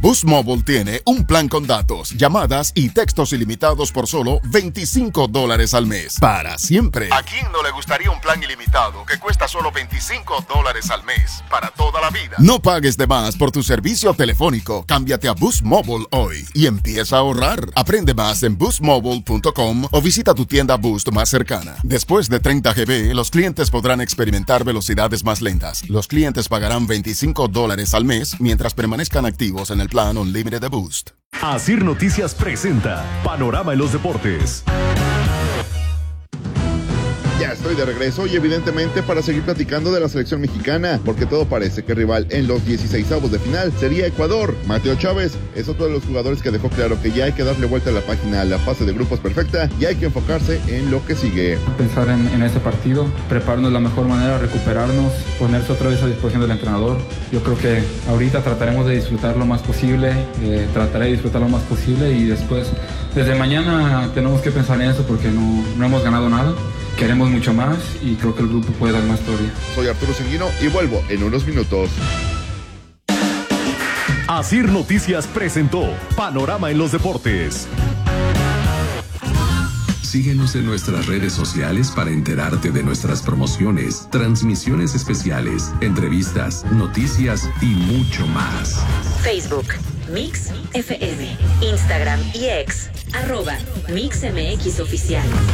Boost Mobile tiene un plan con datos, llamadas y textos ilimitados por solo $25 al mes. Para siempre. ¿A quién no le gustaría un plan ilimitado que cuesta solo $25 al mes? Para toda la vida. No pagues de más por tu servicio telefónico. Cámbiate a Boost Mobile hoy y empieza a ahorrar. Aprende más en boostmobile.com o visita tu tienda Boost más cercana. Después de 30 GB, los clientes podrán experimentar velocidades más lentas. Los clientes pagarán $25 al mes mientras permanezcan activos en el plan Unlimited de Boost. Asir Noticias presenta Panorama en los Deportes. Ya estoy de regreso y evidentemente para seguir platicando de la selección mexicana, porque todo parece que el rival en los 16avos de final sería Ecuador. Mateo Chávez es otro de los jugadores que dejó claro que ya hay que darle vuelta a la página a la fase de grupos perfecta y hay que enfocarse en lo que sigue. Pensar en ese partido, prepararnos de la mejor manera, recuperarnos, ponerse otra vez a disposición del entrenador. Yo creo que ahorita trataremos de disfrutar lo más posible, y después, desde mañana tenemos que pensar en eso porque no hemos ganado nada. Queremos mucho más y creo que el grupo puede dar más todavía. Soy Arturo Sanguino y vuelvo en unos minutos. Asir Noticias presentó Panorama en los Deportes. Síguenos en nuestras redes sociales para enterarte de nuestras promociones, transmisiones especiales, entrevistas, noticias y mucho más. Facebook, Mix FM, Instagram y X, @MixMX Oficial.